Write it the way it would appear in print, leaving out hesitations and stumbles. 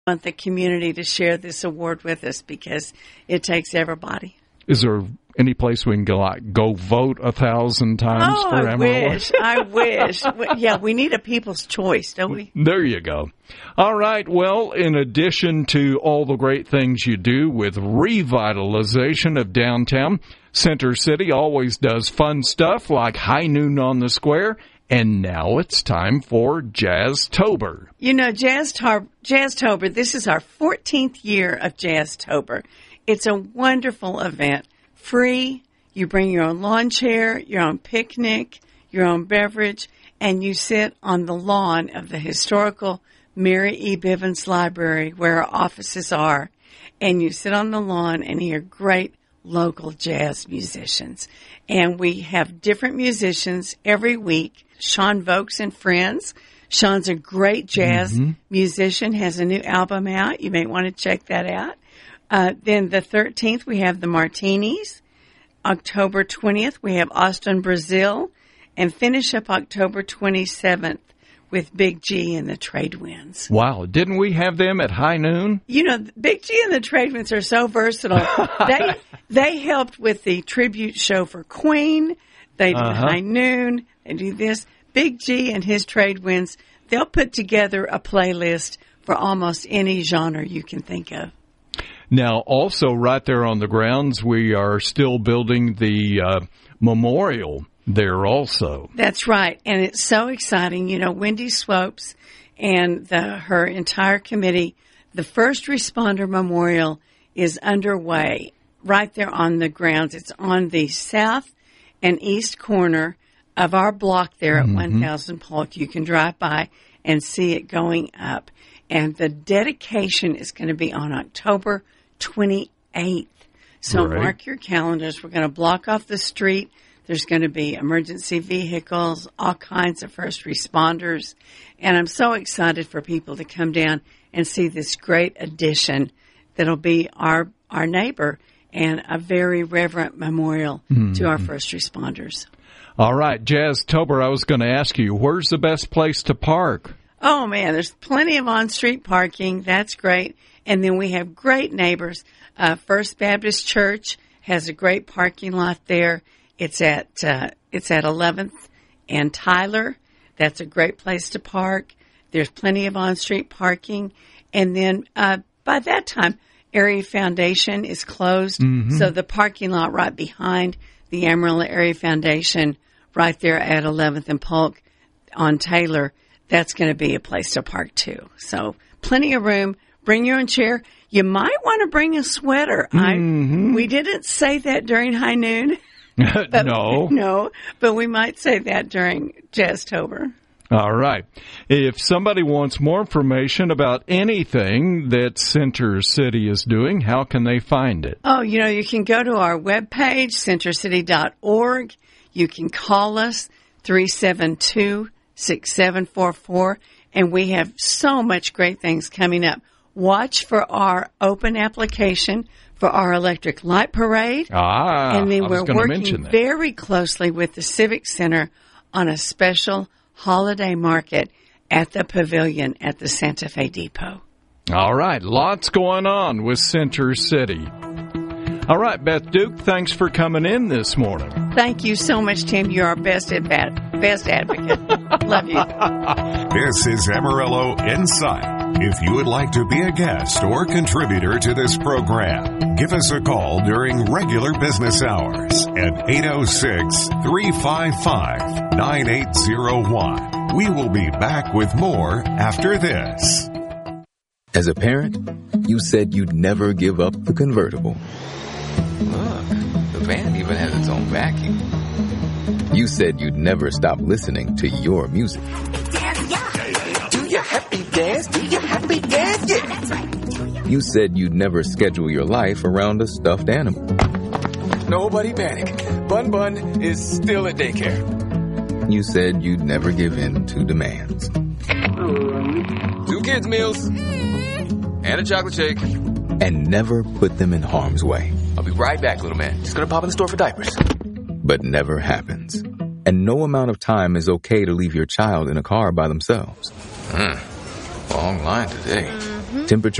want the community to share this award with us because it takes everybody. Is there any place we can go vote 1,000 times for Amarillo? I wish. Yeah, we need a people's choice, don't we? There you go. All right. Well, in addition to all the great things you do with revitalization of downtown, Center City always does fun stuff like High Noon on the Square. And now it's time for Jazztober. You know, Jazztober, this is our 14th year of Jazztober. It's a wonderful event. Free. You bring your own lawn chair, your own picnic, your own beverage, and you sit on the lawn of the historical Mary E. Bivens Library where our offices are. And you sit on the lawn and hear great local jazz musicians. And we have different musicians every week. Sean Vokes and Friends. Sean's a great jazz musician, has a new album out. You may want to check that out. Then the 13th, we have the Martinis. October 20th, we have Austin, Brazil. And finish up October 27th with Big G and the Trade Winds. Wow. Didn't we have them at High Noon? You know, Big G and the Trade Winds are so versatile. They helped with the tribute show for Queen. They do High Noon. They do this. Big G and his Trade Winds, they'll put together a playlist for almost any genre you can think of. Now, also right there on the grounds, we are still building the memorial there also. That's right. And it's so exciting. You know, Wendy Swopes and her entire committee, the First Responder Memorial is underway right there on the grounds. It's on the south and east corner of our block there at 1000 Polk. You can drive by and see it going up. And the dedication is going to be on October 28th. So mark your calendars. We're going to block off the street. There's going to be emergency vehicles, all kinds of first responders. And I'm so excited for people to come down and see this great addition that'll be our neighbor and a very reverent memorial to our first responders. All right, Jazztober, I was going to ask you, where's the best place to park? Oh, man, there's plenty of on-street parking. That's great. And then we have great neighbors. First Baptist Church has a great parking lot there. It's at 11th and Tyler. That's a great place to park. There's plenty of on-street parking. And then by that time, Area Foundation is closed. So the parking lot right behind the Amarillo Area Foundation, right there at 11th and Polk on Taylor, that's going to be a place to park too. So plenty of room. Bring your own chair. You might want to bring a sweater. We didn't say that during High Noon. No, but we might say that during Jazztober. All right. If somebody wants more information about anything that Center City is doing, how can they find it? Oh, you know, you can go to our webpage, centercity.org. You can call us, 372-6744, and we have so much great things coming up. Watch for our open application for our electric light parade. And then we're working very closely with the Civic Center on a special holiday market at the pavilion at the Santa Fe Depot. All right. Lots going on with Center City. All right, Beth Duke, thanks for coming in this morning. Thank you so much, Tim. You're our best advocate. Love you. This is Amarillo Insight. If you would like to be a guest or contributor to this program, give us a call during regular business hours at 806-355-9801. We will be back with more after this. As a parent, you said you'd never give up the convertible. Look, the van even has its own vacuum. You said you'd never stop listening to your music. Do your happy dance, do your happy dance, yeah. That's right. You said you'd never schedule your life around a stuffed animal. Nobody panic. Bun is still at daycare. You said you'd never give in to demands. 2 kids' meals. And a chocolate shake. And never put them in harm's way. I'll be right back, little man. Just gonna pop in the store for diapers. But never happens. And no amount of time is okay to leave your child in a car by themselves. Long line today. Temperature